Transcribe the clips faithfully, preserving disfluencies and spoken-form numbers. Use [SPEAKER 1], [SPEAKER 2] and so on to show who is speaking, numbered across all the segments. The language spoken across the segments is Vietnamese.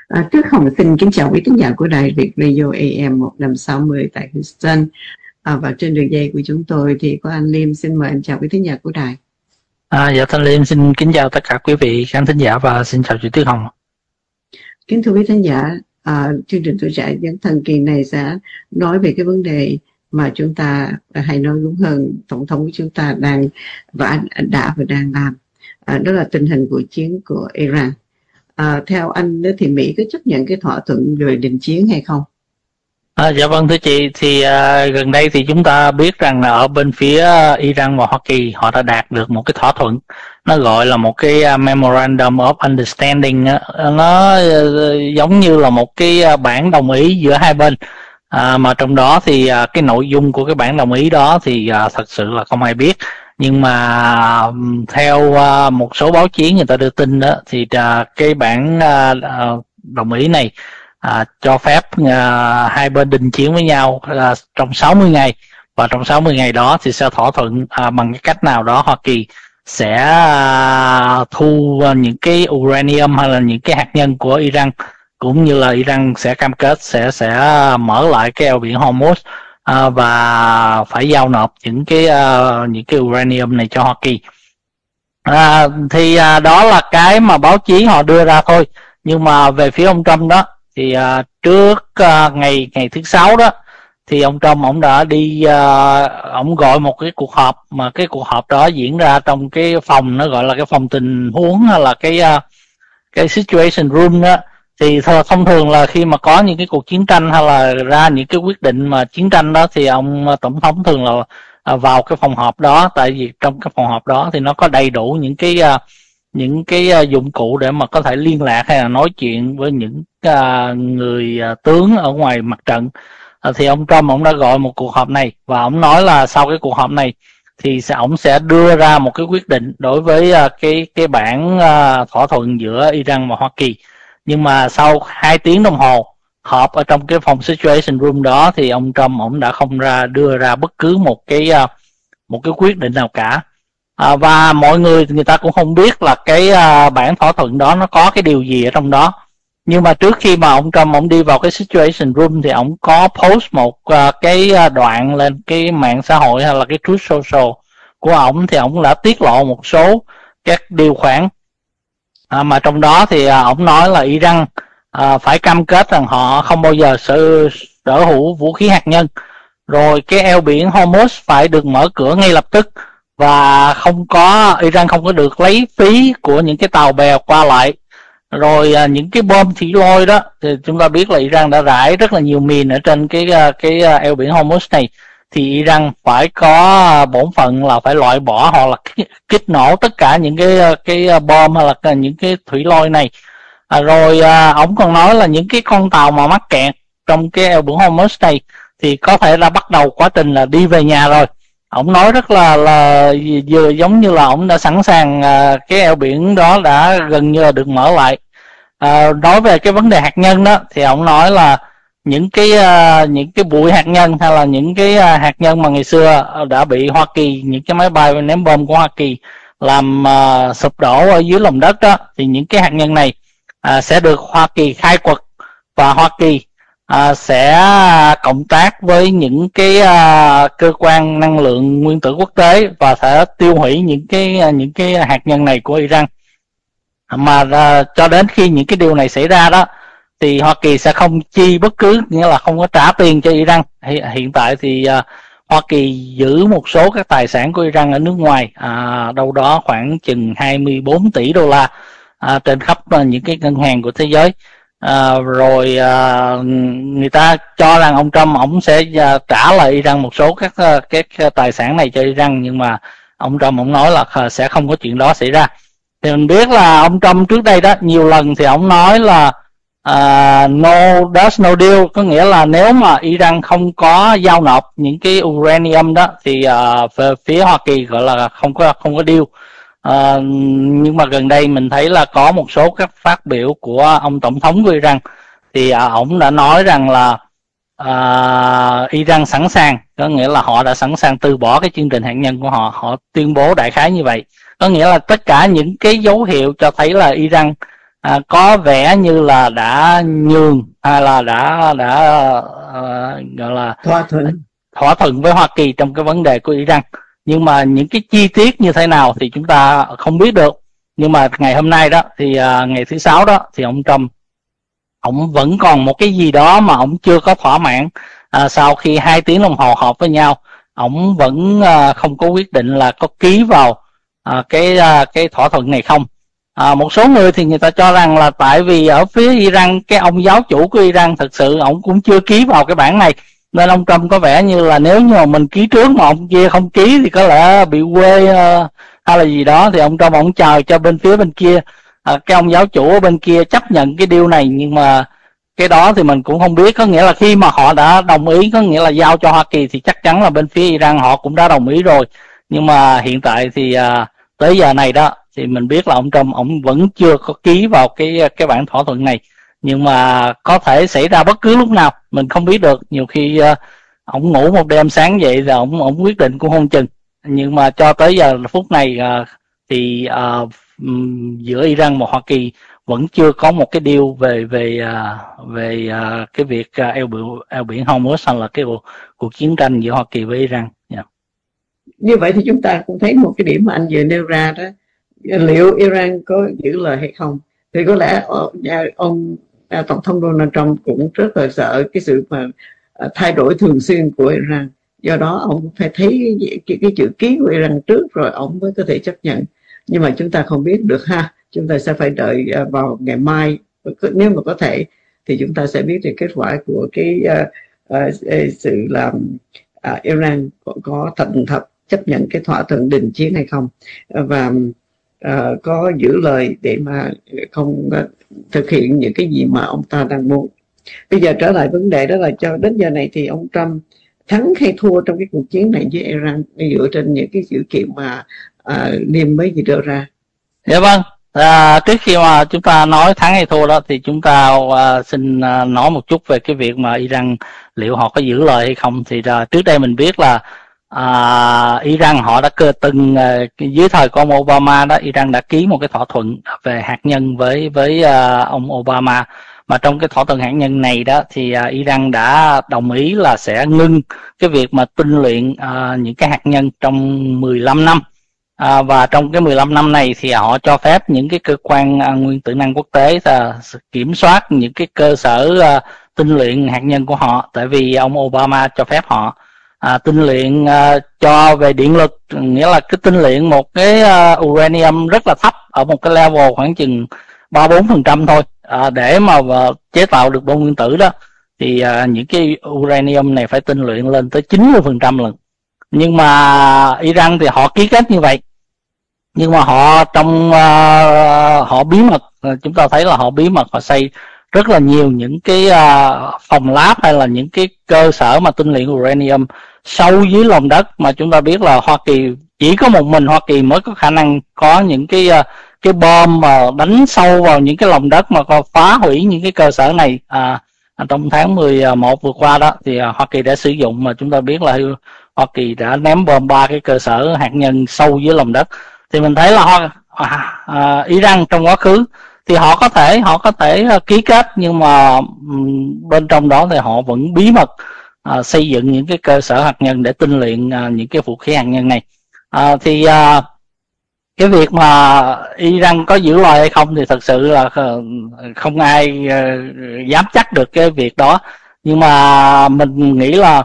[SPEAKER 1] À, trước Hồng xin kính chào quý tín giả của đài Việt Radio A M một năm sáu mươi tại Houston. À, và trên đường dây của chúng tôi thì có anh Liêm. Xin mời anh chào quý tín giả của đài.
[SPEAKER 2] À, dạ thanh Liêm xin kính chào tất cả quý vị khán thính giả và xin chào chị Tuyết Hồng.
[SPEAKER 1] Kính thưa quý thính giả, à, chương trình Tuổi Trẻ Dấn Thân kỳ này sẽ nói về cái vấn đề mà chúng ta, hay nói đúng hơn, Tổng thống của chúng ta đang và đã và đang làm. À, đó là tình hình cuộc chiến của Iran. À, theo anh thì Mỹ có chấp nhận cái thỏa thuận về đình chiến hay không?
[SPEAKER 2] À, dạ vâng thưa chị, thì à, gần đây thì chúng ta biết rằng là ở bên phía Iran và Hoa Kỳ họ đã đạt được một cái thỏa thuận, nó gọi là một cái uh, Memorandum of Understanding. uh, nó uh, giống như là một cái uh, bản đồng ý giữa hai bên, à, mà trong đó thì uh, cái nội dung của cái bản đồng ý đó thì uh, thật sự là không ai biết. Nhưng mà um, theo uh, một số báo chí người ta đưa tin đó thì uh, cái bản uh, uh, đồng ý này À, cho phép à, hai bên đình chiến với nhau à, trong sáu mươi ngày, và trong sáu mươi ngày đó thì sẽ thỏa thuận à, bằng cái cách nào đó Hoa Kỳ sẽ à, thu à, những cái uranium hay là những cái hạt nhân của Iran, cũng như là Iran sẽ cam kết sẽ sẽ mở lại cái eo biển Hormuz à, và phải giao nộp những cái à, những cái uranium này cho Hoa Kỳ. À, thì à, đó là cái mà báo chí họ đưa ra thôi. Nhưng mà về phía ông Trump đó thì uh, trước uh, ngày ngày thứ sáu đó thì ông Trump ông đã đi uh, ông gọi một cái cuộc họp, mà cái cuộc họp đó diễn ra trong cái phòng nó gọi là cái phòng tình huống, hay là cái uh, cái situation room đó. Thì thông thường là khi mà có những cái cuộc chiến tranh hay là ra những cái quyết định mà chiến tranh đó thì ông tổng thống thường là uh, vào cái phòng họp đó, tại vì trong cái phòng họp đó thì nó có đầy đủ những cái uh, những cái uh, dụng cụ để mà có thể liên lạc hay là nói chuyện với những uh, người uh, tướng ở ngoài mặt trận. Uh, thì ông Trump ông đã gọi một cuộc họp này, và ông nói là sau cái cuộc họp này thì sẽ ông sẽ đưa ra một cái quyết định đối với uh, cái cái bản uh, thỏa thuận giữa Iran và Hoa Kỳ. Nhưng mà sau hai tiếng đồng hồ họp ở trong cái phòng situation room đó thì ông Trump ông đã không ra đưa ra bất cứ một cái uh, một cái quyết định nào cả. À, và mọi người người ta cũng không biết là cái uh, bản thỏa thuận đó nó có cái điều gì ở trong đó. Nhưng mà trước khi mà ông Trump ông đi vào cái situation room thì ông có post một uh, cái đoạn lên cái mạng xã hội hay là cái Truth Social của ông, thì ông đã tiết lộ một số các điều khoản, à, mà trong đó thì uh, ông nói là Iran uh, phải cam kết rằng họ không bao giờ sở, sở hữu vũ khí hạt nhân, rồi cái eo biển Hormuz phải được mở cửa ngay lập tức, và không có Iran không có được lấy phí của những cái tàu bè qua lại. Rồi à, những cái bom thủy lôi đó thì chúng ta biết là Iran đã rải rất là nhiều mìn ở trên cái cái eo biển Hormuz này, thì Iran phải có bổn phận là phải loại bỏ hoặc là kích nổ tất cả những cái cái bom hay là những cái thủy lôi này. À, rồi à, ông còn nói là những cái con tàu mà mắc kẹt trong cái eo biển Hormuz này thì có thể là bắt đầu quá trình là đi về nhà rồi. Ông nói rất là là vừa giống như là ông đã sẵn sàng, à, cái eo biển đó đã gần như là được mở lại. À, nói về cái vấn đề hạt nhân đó thì ông nói là những cái uh, những cái bụi hạt nhân hay là những cái uh, hạt nhân mà ngày xưa đã bị Hoa Kỳ, những cái máy bay ném bom của Hoa Kỳ làm uh, sụp đổ ở dưới lòng đất đó, thì những cái hạt nhân này uh, sẽ được Hoa Kỳ khai quật, và Hoa Kỳ À, sẽ cộng tác với những cái à, cơ quan năng lượng nguyên tử quốc tế và sẽ tiêu hủy những cái những cái hạt nhân này của Iran. Mà à, cho đến khi những cái điều này xảy ra đó thì Hoa Kỳ sẽ không chi bất cứ, nghĩa là không có trả tiền cho Iran. Hiện tại thì à, Hoa Kỳ giữ một số các tài sản của Iran ở nước ngoài, à, đâu đó khoảng chừng hai mươi bốn tỷ đô la à, trên khắp à, những cái ngân hàng của thế giới. À, rồi à, người ta cho rằng ông Trump ông sẽ à, trả lại Iran một số các các tài sản này cho Iran, nhưng mà ông Trump ông nói là sẽ không có chuyện đó xảy ra. Thì mình biết là ông Trump trước đây đó nhiều lần thì ông nói là uh, no there's no deal, có nghĩa là nếu mà Iran không có giao nộp những cái uranium đó thì uh, về phía Hoa Kỳ gọi là không có không có deal. Uh, nhưng mà gần đây mình thấy là có một số các phát biểu của ông tổng thống của Iran, thì uh, ông đã nói rằng là uh, Iran sẵn sàng, có nghĩa là họ đã sẵn sàng từ bỏ cái chương trình hạt nhân của họ. Họ tuyên bố đại khái như vậy, có nghĩa là tất cả những cái dấu hiệu cho thấy là Iran à, có vẻ như là đã nhường hay là đã đã uh, gọi là
[SPEAKER 1] thỏa thuận
[SPEAKER 2] thỏa thuận với Hoa Kỳ trong cái vấn đề của Iran. Nhưng mà những cái chi tiết như thế nào thì chúng ta không biết được. Nhưng mà ngày hôm nay đó thì uh, ngày thứ sáu đó thì ông Trump ông vẫn còn một cái gì đó mà ông chưa có thỏa mãn. À, sau khi hai tiếng đồng hồ họp với nhau, ông vẫn uh, không có quyết định là có ký vào uh, cái uh, cái thỏa thuận này không. À, một số người thì người ta cho rằng là tại vì ở phía Iran, cái ông giáo chủ của Iran thật sự ông cũng chưa ký vào cái bản này, nên ông Trump có vẻ như là nếu như mà mình ký trước mà ông kia không ký thì có lẽ bị quê uh, hay là gì đó, thì ông Trump ông chờ cho bên phía bên kia, uh, cái ông giáo chủ ở bên kia chấp nhận cái deal này. Nhưng mà cái đó thì mình cũng không biết. Có nghĩa là khi mà họ đã đồng ý, có nghĩa là giao cho Hoa Kỳ, thì chắc chắn là bên phía Iran họ cũng đã đồng ý rồi. Nhưng mà hiện tại thì uh, tới giờ này đó thì mình biết là ông Trump ông vẫn chưa có ký vào cái cái bản thỏa thuận này. Nhưng mà có thể xảy ra bất cứ lúc nào, mình không biết được. Nhiều khi uh, ông ngủ một đêm sáng dậy rồi ông ông quyết định cũng không chừng. Nhưng mà cho tới giờ phút này uh, thì uh, giữa Iran và Hoa Kỳ vẫn chưa có một cái deal về về uh, về uh, cái việc uh, eo biển eo biển Hormuz hay là cái cuộc chiến tranh giữa Hoa Kỳ với Iran. Yeah.
[SPEAKER 1] Như vậy thì chúng ta cũng thấy một cái điểm mà anh vừa nêu ra đó, liệu Iran có giữ lời hay không. Thì có lẽ ông à, tổng thống Donald Trump cũng rất là sợ cái sự mà à, thay đổi thường xuyên của Iran. Do đó ông phải thấy cái, cái chữ ký của Iran trước rồi ông mới có thể chấp nhận. Nhưng mà chúng ta không biết được ha. Chúng ta sẽ phải đợi à, vào ngày mai, nếu mà có thể thì chúng ta sẽ biết được kết quả của cái à, à, sự làm à, Iran có, có thật thật chấp nhận cái thỏa thuận đình chiến hay không, và uh, có giữ lời để mà không uh, thực hiện những cái gì mà ông ta đang muốn. Bây giờ trở lại vấn đề đó là cho đến giờ này thì ông Trump thắng hay thua trong cái cuộc chiến này với Iran dựa trên những cái dữ kiện mà uh, Liêm mới vừa đưa ra.
[SPEAKER 2] Dạ vâng. À, trước khi mà chúng ta nói thắng hay thua đó thì chúng ta uh, xin uh, nói một chút về cái việc mà Iran liệu họ có giữ lời hay không. Thì uh, trước đây mình biết là À, Iran họ đã cơ từng uh, dưới thời của ông Obama đó, Iran đã ký một cái thỏa thuận về hạt nhân với với uh, ông Obama. Mà trong cái thỏa thuận hạt nhân này đó thì uh, Iran đã đồng ý là sẽ ngưng cái việc mà tinh luyện uh, những cái hạt nhân trong mười lăm năm. Uh, và trong cái mười lăm năm này thì họ cho phép những cái cơ quan uh, nguyên tử năng quốc tế uh, kiểm soát những cái cơ sở uh, tinh luyện hạt nhân của họ, tại vì ông Obama cho phép họ À, tinh luyện uh, cho về điện lực, nghĩa là cái tinh luyện một cái uh, uranium rất là thấp ở một cái level khoảng chừng ba bốn phần trăm thôi, à, để mà uh, chế tạo được bom nguyên tử đó thì uh, những cái uranium này phải tinh luyện lên tới chín mươi phần trăm lần. Nhưng mà Iran thì họ ký kết như vậy, nhưng mà họ trong uh, họ bí mật, chúng ta thấy là họ bí mật họ xây rất là nhiều những cái uh, phòng lab hay là những cái cơ sở mà tinh luyện uranium sâu dưới lòng đất, mà chúng ta biết là Hoa Kỳ chỉ có một mình Hoa Kỳ mới có khả năng có những cái uh, cái bom mà đánh sâu vào những cái lòng đất mà có phá hủy những cái cơ sở này. À, trong tháng mười một vừa qua đó thì uh, Hoa Kỳ đã sử dụng, mà chúng ta biết là Hoa Kỳ đã ném bom ba cái cơ sở hạt nhân sâu dưới lòng đất. Thì mình thấy là Hoa, à, à, Iran trong quá khứ thì họ có thể họ có thể uh, ký kết, nhưng mà um, bên trong đó thì họ vẫn bí mật uh, xây dựng những cái cơ sở hạt nhân để tinh luyện uh, những cái vũ khí hạt nhân này. Uh, thì uh, cái việc mà Iran có giữ lời hay không thì thật sự là không ai uh, dám chắc được cái việc đó. Nhưng mà mình nghĩ là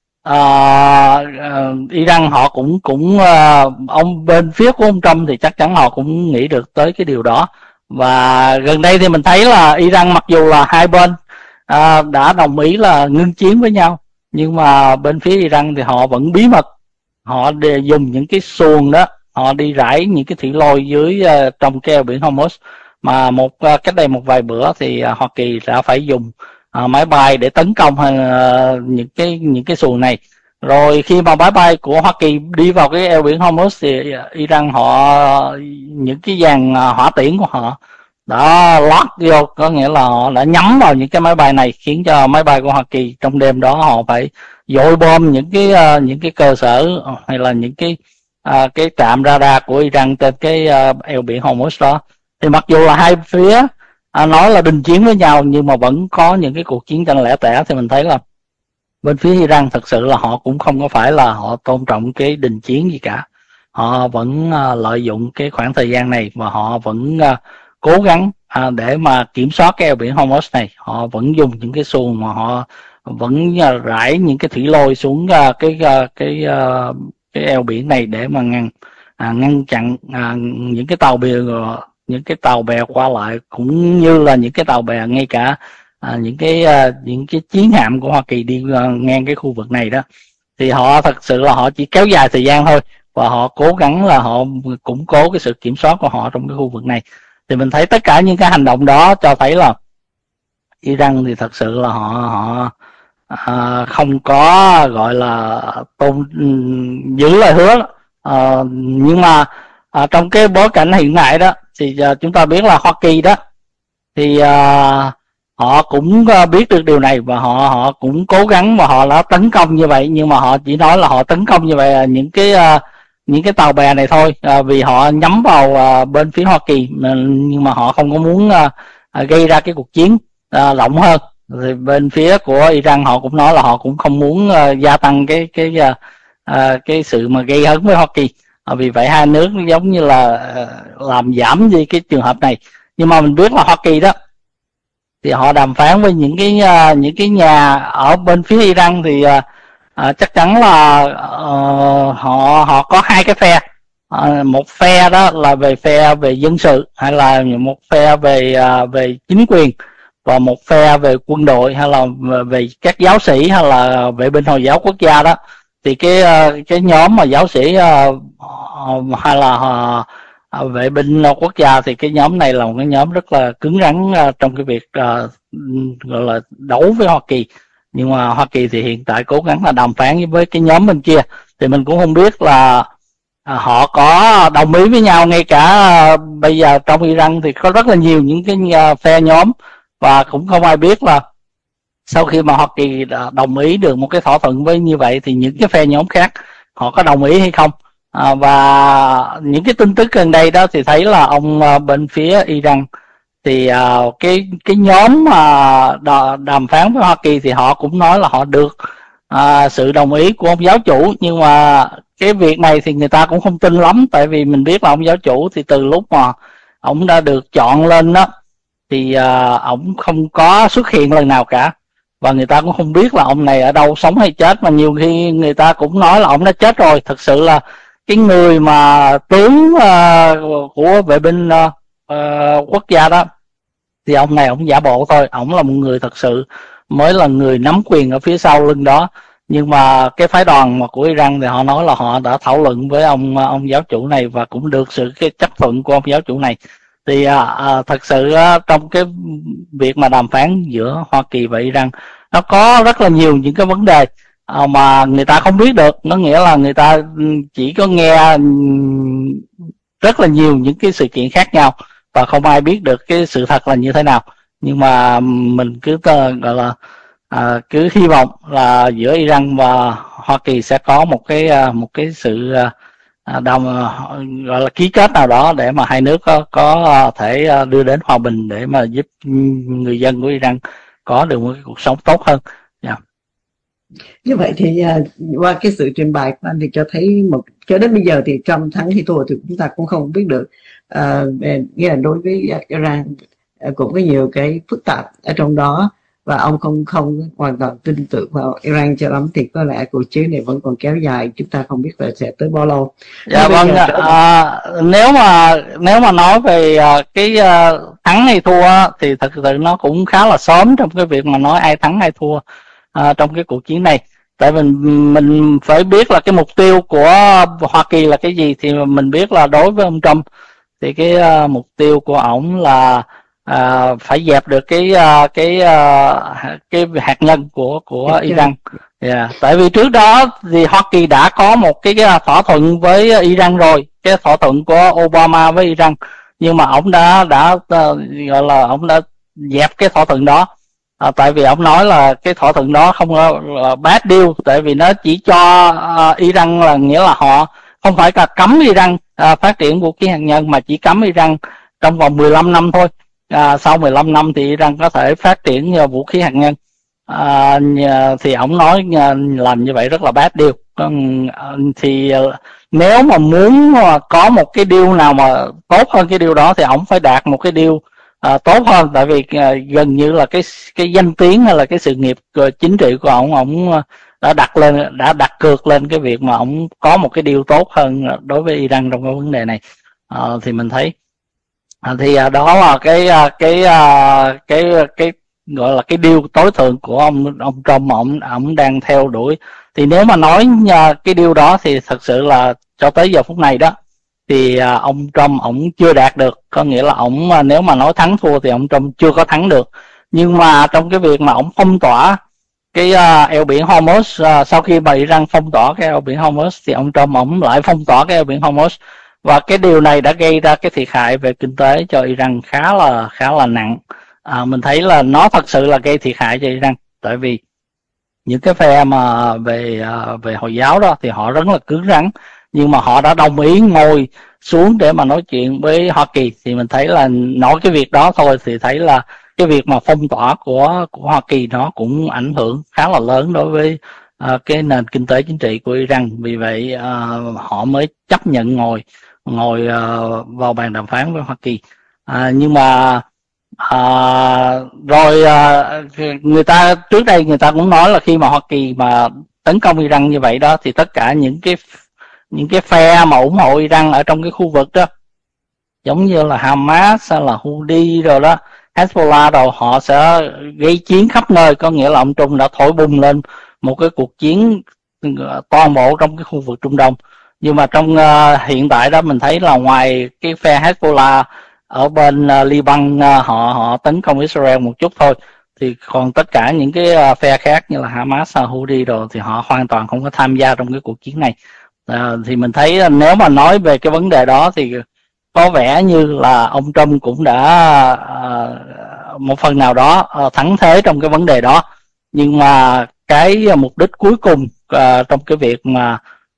[SPEAKER 2] uh, uh, Iran họ cũng cũng uh, ông bên phía của ông Trump thì chắc chắn họ cũng nghĩ được tới cái điều đó. Và gần đây thì mình thấy là Iran mặc dù là hai bên à, đã đồng ý là ngưng chiến với nhau, nhưng mà bên phía Iran thì họ vẫn bí mật, họ dùng những cái xuồng đó, họ đi rải những cái thủy lôi dưới uh, trong cái eo biển Hormuz. Mà một uh, cách đây một vài bữa thì uh, Hoa Kỳ đã phải dùng uh, máy bay để tấn công uh, những cái những cái xuồng này. Rồi khi mà máy bay của Hoa Kỳ đi vào cái eo biển Hormuz thì Iran họ những cái dàn hỏa tiễn của họ đã lót vô, có nghĩa là họ đã nhắm vào những cái máy bay này, khiến cho máy bay của Hoa Kỳ trong đêm đó họ phải dội bom những cái những cái cơ sở hay là những cái cái trạm radar của Iran trên cái eo biển Hormuz đó. Thì mặc dù là hai phía à, nói là đình chiến với nhau nhưng mà vẫn có những cái cuộc chiến tranh lẻ tẻ, thì mình thấy là bên phía Iran thật sự là họ cũng không có phải là họ tôn trọng cái đình chiến gì cả. Họ vẫn uh, lợi dụng cái khoảng thời gian này và họ vẫn uh, cố gắng uh, để mà kiểm soát cái eo biển Hormuz này. Họ vẫn dùng những cái xuồng mà họ vẫn uh, rải những cái thủy lôi xuống uh, cái uh, cái uh, cái eo biển này để mà ngăn uh, ngăn chặn uh, những cái tàu bè uh, những cái tàu bè qua lại, cũng như là những cái tàu bè, ngay cả À, những cái uh, những cái chiến hạm của Hoa Kỳ đi uh, ngang cái khu vực này đó. Thì họ thật sự là họ chỉ kéo dài thời gian thôi, và họ cố gắng là họ củng cố cái sự kiểm soát của họ trong cái khu vực này. Thì mình thấy tất cả những cái hành động đó cho thấy là Iran thì thật sự là họ họ uh, không có gọi là tôn giữ lời hứa. Uh, nhưng mà uh, trong cái bối cảnh hiện tại đó thì uh, chúng ta biết là Hoa Kỳ đó thì uh, họ cũng biết được điều này, và họ họ cũng cố gắng mà họ đã tấn công như vậy, nhưng mà họ chỉ nói là họ tấn công như vậy là những cái uh, những cái tàu bè này thôi, uh, vì họ nhắm vào uh, bên phía Hoa Kỳ, nhưng mà họ không có muốn uh, gây ra cái cuộc chiến uh, rộng hơn. Thì bên phía của Iran họ cũng nói là họ cũng không muốn uh, gia tăng cái cái uh, uh, cái sự mà gây hấn với Hoa Kỳ. Uh, vì vậy hai nước giống như là uh, làm giảm đi cái trường hợp này. Nhưng mà mình biết là Hoa Kỳ đó thì họ đàm phán với những cái uh, những cái nhà ở bên phía Iran thì uh, uh, chắc chắn là uh, họ họ có hai cái phe. Uh, một phe đó là về phe về dân sự, hay là một phe về uh, về chính quyền, và một phe về quân đội, hay là về các giáo sĩ, hay là vệ binh Hồi giáo quốc gia đó. Thì cái uh, cái nhóm mà giáo sĩ uh, uh, hay là uh, À, vệ binh quốc gia thì cái nhóm này là một cái nhóm rất là cứng rắn uh, trong cái việc uh, gọi là đấu với Hoa Kỳ. Nhưng mà Hoa Kỳ thì hiện tại cố gắng là đàm phán với cái nhóm bên kia, thì mình cũng không biết là uh, họ có đồng ý với nhau. Ngay cả uh, bây giờ trong Iran thì có rất là nhiều những cái uh, phe nhóm, và cũng không ai biết là sau khi mà Hoa Kỳ đồng ý được một cái thỏa thuận với như vậy thì những cái phe nhóm khác họ có đồng ý hay không. À, và những cái tin tức gần đây đó thì thấy là ông uh, bên phía Iran thì uh, cái cái nhóm mà uh, đàm phán với Hoa Kỳ thì họ cũng nói là họ được uh, sự đồng ý của ông giáo chủ. Nhưng mà cái việc này thì người ta cũng không tin lắm, tại vì mình biết là ông giáo chủ thì từ lúc mà ông đã được chọn lên đó thì uh, ông không có xuất hiện lần nào cả, và người ta cũng không biết là ông này ở đâu, sống hay chết. Mà nhiều khi người ta cũng nói là ông đã chết rồi. Thật sự là cái người mà tướng uh, của vệ binh uh, uh, quốc gia đó thì ông này ông giả bộ thôi, ông là một người thật sự mới là người nắm quyền ở phía sau lưng đó. Nhưng mà cái phái đoàn mà của Iran thì họ nói là họ đã thảo luận với ông ông giáo chủ này và cũng được sự cái chấp thuận của ông giáo chủ này. Thì uh, uh, thật sự uh, trong cái việc mà đàm phán giữa Hoa Kỳ và Iran, nó có rất là nhiều những cái vấn đề uh, mà người ta không biết được. Nó nghĩa là người ta chỉ có nghe rất là nhiều những cái sự kiện khác nhau và không ai biết được cái sự thật là như thế nào. Nhưng mà mình cứ uh, gọi là À, cứ hy vọng là giữa Iran và Hoa Kỳ sẽ có một cái một cái sự à, đồng gọi là ký kết nào đó để mà hai nước có có thể đưa đến hòa bình, để mà giúp người dân của Iran có được một cái cuộc sống tốt hơn. Yeah.
[SPEAKER 1] Như vậy thì uh, qua cái sự trình bày của anh thì cho thấy một cho đến bây giờ thì Trump thắng hay thua thì chúng ta cũng không biết được. Uh, nghĩa là đối với Iran uh, cũng có nhiều cái phức tạp ở trong đó, và ông không không hoàn toàn tin tưởng vào Iran cho lắm, thì có lẽ cuộc chiến này vẫn còn kéo dài, chúng ta không biết là sẽ tới bao lâu.
[SPEAKER 2] Dạ vâng. À, nếu mà nếu mà nói về uh, cái uh, thắng hay thua thì thật sự nó cũng khá là sớm trong cái việc mà nói ai thắng ai thua uh, trong cái cuộc chiến này. Tại mình mình phải biết là cái mục tiêu của Hoa Kỳ là cái gì. Thì mình biết là đối với ông Trump thì cái uh, mục tiêu của ổng là À, phải dẹp được cái uh, cái uh, cái hạt nhân của của Iran. Yeah. Tại vì trước đó thì Hoa Kỳ đã có một cái, cái thỏa thuận với Iran rồi, cái thỏa thuận của Obama với Iran, nhưng mà ông đã đã uh, gọi là ông đã dẹp cái thỏa thuận đó. À, tại vì ông nói là cái thỏa thuận đó không có uh, bad deal, tại vì nó chỉ cho uh, Iran là nghĩa là họ không phải là cấm Iran uh, phát triển vũ khí hạt nhân, mà chỉ cấm Iran trong vòng mười lăm năm thôi. à, sau mười lăm năm thì Iran có thể phát triển uh, vũ khí hạt nhân. À, thì ông nói làm như vậy rất là bad deal. Thì nếu mà muốn có một cái deal nào mà tốt hơn cái deal đó thì ông phải đạt một cái deal à, tốt hơn, tại vì à, gần như là cái cái danh tiếng hay là cái sự nghiệp chính trị của ông ông đã đặt lên đã đặt cược lên cái việc mà ông có một cái deal tốt hơn đối với Iran trong cái vấn đề này. À, thì mình thấy à, thì à, đó là cái cái cái cái, cái gọi là cái deal tối thượng của ông ông Trump mà ông ông đang theo đuổi. Thì nếu mà nói cái deal đó thì thật sự là cho tới giờ phút này đó thì à, ông Trump ông chưa đạt được, có nghĩa là ông nếu mà nói thắng thua thì ông Trump chưa có thắng được. Nhưng mà trong cái việc mà ông phong tỏa cái uh, eo biển Hormuz, uh, sau khi mà Iran phong tỏa cái eo biển Hormuz thì ông Trump ông lại phong tỏa cái eo biển Hormuz, và cái điều này đã gây ra cái thiệt hại về kinh tế cho Iran khá là khá là nặng. À, mình thấy là nó thật sự là gây thiệt hại cho Iran, tại vì những cái phe mà về về Hồi giáo đó thì họ rất là cứng rắn, nhưng mà họ đã đồng ý ngồi xuống để mà nói chuyện với Hoa Kỳ. Thì mình thấy là nói cái việc đó thôi thì thấy là cái việc mà phong tỏa của của Hoa Kỳ nó cũng ảnh hưởng khá là lớn đối với uh, cái nền kinh tế chính trị của Iran. Vì vậy uh, họ mới chấp nhận ngồi ngồi uh, vào bàn đàm phán với Hoa Kỳ. Uh, nhưng mà À, rồi à, người ta trước đây người ta cũng nói là khi mà Hoa Kỳ mà tấn công Iran như vậy đó thì tất cả những cái những cái phe mà ủng hộ Iran ở trong cái khu vực đó, giống như là Hamas hay là Houthi rồi đó, Hezbollah rồi, họ sẽ gây chiến khắp nơi. Có nghĩa là ông Trump đã thổi bùng lên một cái cuộc chiến toàn bộ trong cái khu vực Trung Đông. Nhưng mà trong uh, hiện tại đó mình thấy là ngoài cái phe Hezbollah ở bên uh, Liban uh, họ họ tấn công Israel một chút thôi, thì còn tất cả những cái uh, phe khác như là Hamas, uh, Houthi rồi thì họ hoàn toàn không có tham gia trong cái cuộc chiến này. Uh, thì mình thấy uh, nếu mà nói về cái vấn đề đó thì có vẻ như là ông Trump cũng đã uh, một phần nào đó uh, thắng thế trong cái vấn đề đó. Nhưng mà cái uh, mục đích cuối cùng uh, trong cái việc mà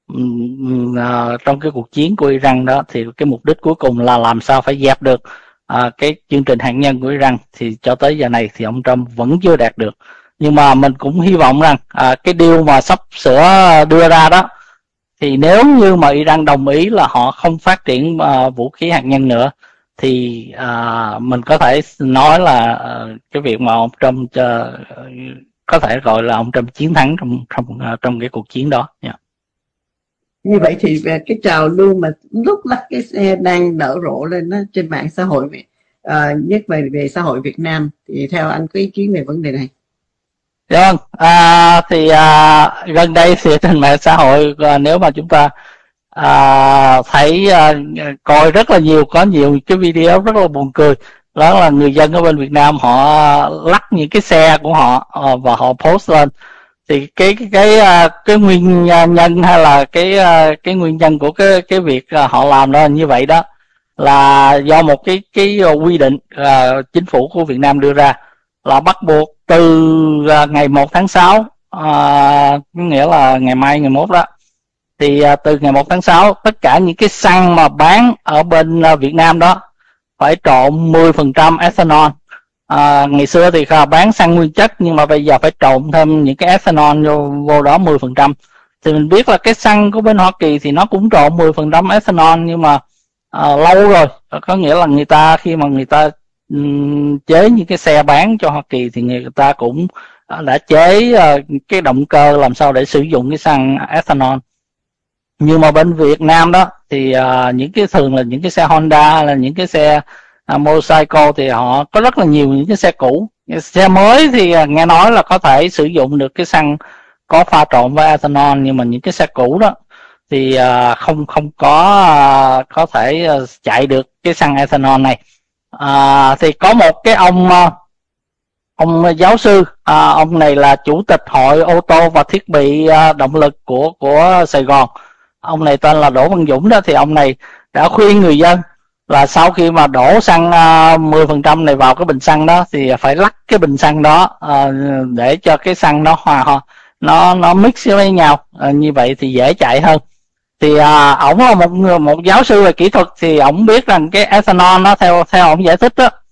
[SPEAKER 2] Uh, trong cái cuộc chiến của Iran đó thì cái mục đích cuối cùng là làm sao phải dẹp được uh, cái chương trình hạt nhân của Iran. Thì cho tới giờ này thì ông Trump vẫn chưa đạt được. Nhưng mà mình cũng hy vọng rằng uh, cái deal mà sắp sửa đưa ra đó, thì nếu như mà Iran đồng ý là họ không phát triển uh, vũ khí hạt nhân nữa thì uh, mình có thể nói là uh, cái việc mà ông Trump uh, có thể gọi là ông Trump chiến thắng trong trong uh, trong cái cuộc chiến đó. Yeah.
[SPEAKER 1] Như vậy thì về cái trào lưu mà lúc đó cái xe đang nở rộ lên đó, trên mạng xã hội, à, nhất về về xã hội Việt Nam, thì theo anh có ý kiến về vấn đề này?
[SPEAKER 2] Vâng, à, thì à, gần đây thì trên mạng xã hội à, nếu mà chúng ta à, thấy à, coi rất là nhiều, có nhiều cái video rất là buồn cười. Đó là người dân ở bên Việt Nam họ lắc những cái xe của họ à, và họ post lên. Thì cái cái cái cái nguyên nhân hay là cái cái nguyên nhân của cái cái việc họ làm đó như vậy đó là do một cái cái quy định uh, chính phủ của Việt Nam đưa ra, là bắt buộc từ uh, ngày một tháng sáu, uh, nghĩa là ngày mai ngày mốt đó, thì uh, từ ngày một tháng sáu tất cả những cái xăng mà bán ở bên uh, Việt Nam đó phải trộn mười phần trăm ethanol. À, ngày xưa thì bán xăng nguyên chất, nhưng mà bây giờ phải trộn thêm những cái ethanol vô, vô đó mười phần trăm. Thì mình biết là cái xăng của bên Hoa Kỳ thì nó cũng trộn mười phần trăm ethanol, nhưng mà à, lâu rồi, có nghĩa là người ta khi mà người ta um, chế những cái xe bán cho Hoa Kỳ thì người ta cũng à, đã chế à, cái động cơ làm sao để sử dụng cái xăng ethanol. Nhưng mà bên Việt Nam đó thì à, những cái thường là những cái xe Honda, là những cái xe À, motorcycle thì họ có rất là nhiều những cái xe cũ. Xe mới thì à, nghe nói là có thể sử dụng được cái xăng có pha trộn với ethanol, nhưng mà những cái xe cũ đó thì à, không không có à, có thể à, chạy được cái xăng ethanol này. À, thì có một cái ông ông giáo sư, à, ông này là chủ tịch hội ô tô và thiết bị à, động lực của của Sài Gòn. Ông này tên là Đỗ Văn Dũng đó, thì ông này đã khuyên người dân là sau khi mà đổ xăng uh, mười phần trăm này vào cái bình xăng đó thì phải lắc cái bình xăng đó uh, để cho cái xăng nó hòa nó nó mix với nhau, uh, như vậy thì dễ chạy hơn. Thì uh, ổng là một một giáo sư về kỹ thuật, thì ổng biết rằng cái ethanol nó theo theo ổng giải thích đó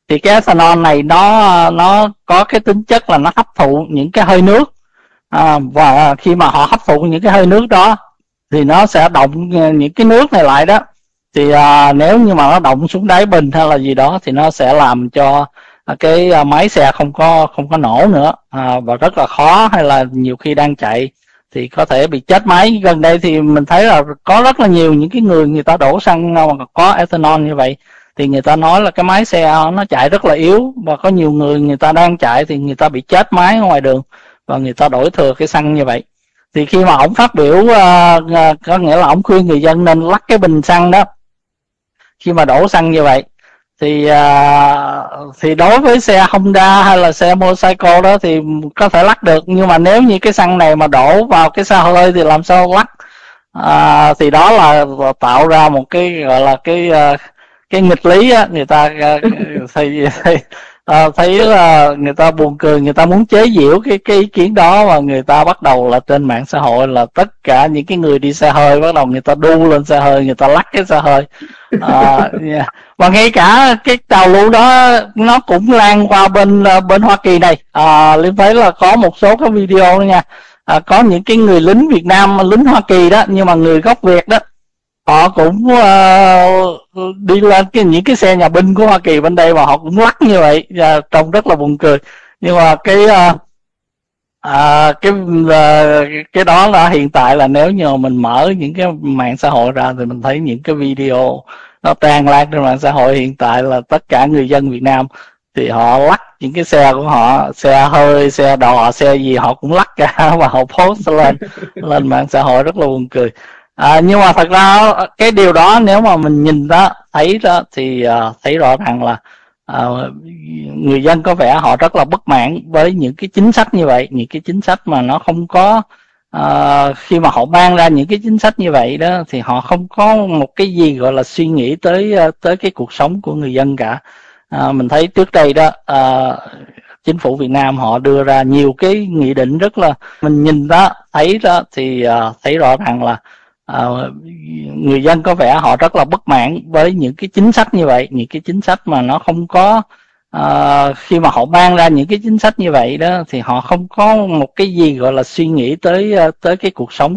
[SPEAKER 2] thì cái ethanol này nó nó có cái tính chất là nó hấp thụ những cái hơi nước, à, và khi mà họ hấp thụ những cái hơi nước đó thì nó sẽ động những cái nước này lại đó, thì à, nếu như mà nó động xuống đáy bình hay là gì đó thì nó sẽ làm cho cái à, máy xe không có không có nổ nữa, à, và rất là khó, hay là nhiều khi đang chạy thì có thể bị chết máy. Gần đây thì mình thấy là có rất là nhiều những cái người người ta đổ xăng mà có ethanol như vậy, thì người ta nói là cái máy xe nó chạy rất là yếu, và có nhiều người người ta đang chạy thì người ta bị chết máy ở ngoài đường và người ta đổi thừa cái xăng như vậy. Thì khi mà ổng phát biểu uh, uh, có nghĩa là ổng khuyên người dân nên lắc cái bình xăng đó khi mà đổ xăng như vậy, thì uh, thì đối với xe Honda hay là xe motorcycle đó thì có thể lắc được, nhưng mà nếu như cái xăng này mà đổ vào cái xe hơi thì làm sao lắc? À, thì đó là tạo ra một cái gọi là cái uh, cái nghịch lý á, người ta uh, thì, thì uh, thấy là người ta buồn cười, người ta muốn chế giễu cái cái ý kiến đó, và người ta bắt đầu là trên mạng xã hội là tất cả những cái người đi xe hơi bắt đầu người ta đu lên xe hơi, người ta lắc cái xe hơi, uh, yeah. Và ngay cả cái trào lưu đó nó cũng lan qua bên bên Hoa Kỳ này. À, Linh thấy là có một số cái video đó nha, à, có những cái người lính Việt Nam, lính Hoa Kỳ đó nhưng mà người gốc Việt đó, họ cũng uh, đi lên cái những cái xe nhà binh của Hoa Kỳ bên đây và họ cũng lắc như vậy, và trông rất là buồn cười. Nhưng mà cái uh, à, cái uh, cái đó là hiện tại là nếu như mình mở những cái mạng xã hội ra thì mình thấy những cái video nó tràn lan trên mạng xã hội hiện tại là tất cả người dân Việt Nam thì họ lắc những cái xe của họ, xe hơi, xe đò, xe gì họ cũng lắc cả và họ post lên lên mạng xã hội, rất là buồn cười. À, nhưng mà thật ra cái điều đó nếu mà mình nhìn đó thấy đó thì uh, thấy rõ ràng là uh, người dân có vẻ họ rất là bất mãn với những cái chính sách như vậy, những cái chính sách mà nó không có uh, khi mà họ ban ra những cái chính sách như vậy đó thì họ không có một cái gì gọi là suy nghĩ tới uh, tới cái cuộc sống của người dân cả. Uh, mình thấy trước đây đó uh, chính phủ Việt Nam họ đưa ra nhiều cái nghị định rất là, mình nhìn đó thấy đó thì uh, thấy rõ ràng là Uh, người dân có vẻ họ rất là bất mãn với những cái chính sách như vậy, những cái chính sách mà nó không có uh, khi mà họ ban ra những cái chính sách như vậy đó thì họ không có một cái gì gọi là suy nghĩ tới uh, tới cái cuộc sống